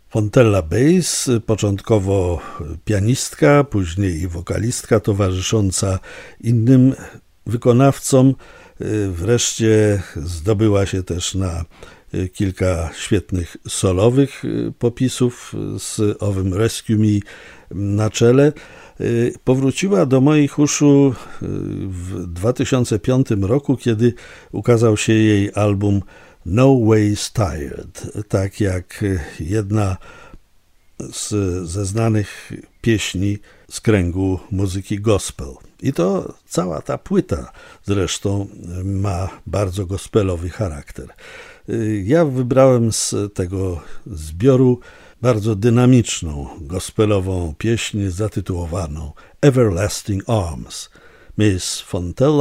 Fontella Bass, początkowo pianistka, później wokalistka towarzysząca innym wykonawcom. Wreszcie zdobyła się też na kilka świetnych solowych popisów z owym Rescue Me na czele. Powróciła do moich uszu w 2005 roku, kiedy ukazał się jej album No Ways Tired, tak jak jedna ze znanych pieśni z kręgu muzyki gospel. I to cała ta płyta zresztą ma bardzo gospelowy charakter. Ja wybrałem z tego zbioru bardzo dynamiczną, gospelową pieśń zatytułowaną Everlasting Arms. Miss Fontella